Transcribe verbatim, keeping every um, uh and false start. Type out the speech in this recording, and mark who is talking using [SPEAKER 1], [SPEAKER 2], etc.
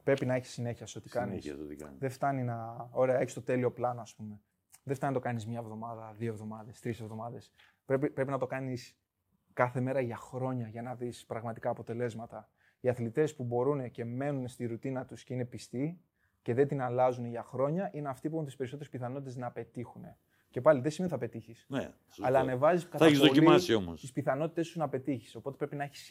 [SPEAKER 1] Πρέπει να έχει συνέχεια σε ό,τι κάνει. Δεν φτάνει να. Ωραία, έχει το τέλειο πλάνο, ας πούμε. Δεν φτάνει να το κάνει μια εβδομάδα, δύο εβδομάδες, τρεις εβδομάδες. Πρέπει, πρέπει να το κάνει κάθε μέρα για χρόνια για να δει πραγματικά αποτελέσματα. Οι αθλητές που μπορούν και μένουν στη ρουτίνα τους και είναι πιστοί και δεν την αλλάζουν για χρόνια είναι αυτοί που έχουν τις περισσότερες πιθανότητες να πετύχουν. Και πάλι δεν σημαίνει ότι θα πετύχεις.
[SPEAKER 2] Ναι,
[SPEAKER 1] αλλά ανεβάζεις κατά πολύ
[SPEAKER 2] τις πιθανότητες
[SPEAKER 1] σου να πετύχεις. Οπότε πρέπει να έχεις